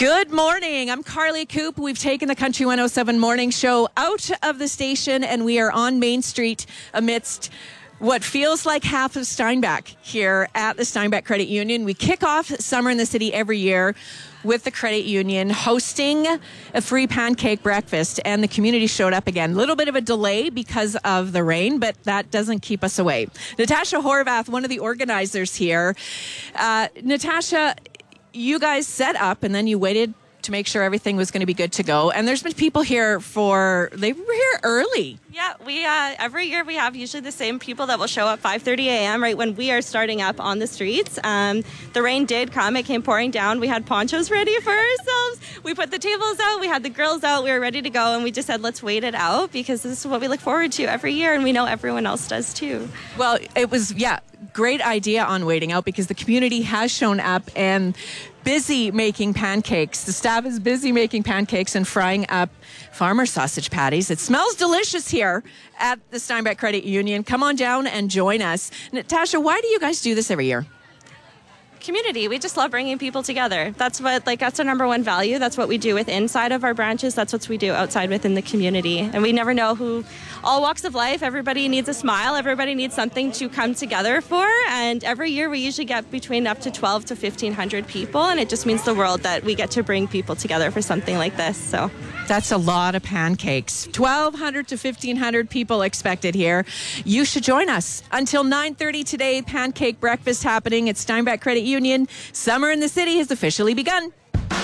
Good morning. I'm Carly Coop. We've taken the Country 107 morning show out of the station, and we are on Main Street amidst what feels like half of Steinbach here at the Steinbach Credit Union. We kick off Summer in the City every year with the credit union hosting a free pancake breakfast, and the community showed up again. A little bit of a delay because of the rain, but that doesn't keep us away. Natasha Horvath, one of the organizers here. Natasha, you guys set up and then you waited to make sure everything was going to be good to go. And there's been people here they were here early. Yeah, we every year we have usually the same people that will show up 5:30 a.m. right when we are starting up on the streets. The rain did come. It came pouring down. We had ponchos ready for ourselves. We put the tables out. We had the grills out. We were ready to go. And we just said, let's wait it out because this is what we look forward to every year. And we know everyone else does too. Well, it was, great idea on waiting out because the community has shown up and busy making pancakes. The staff is busy making pancakes and frying up farmer sausage patties. It smells delicious here at the Steinbach Credit Union. Come on down and join us. Natasha, why do you guys do this every year? Community. We just love bringing people together. That's our number one value. That's what we do with inside of our branches. That's what we do outside within the community. And we never know who, all walks of life, everybody needs a smile. Everybody needs something to come together for. And every year we usually get between up to 12 to 1,500 people. And it just means the world that we get to bring people together for something like this. So that's a lot of pancakes. 1,200 to 1,500 people expected here. You should join us. Until 9:30 today, pancake breakfast happening at Steinbach Credit Union. Summer in the City has officially begun.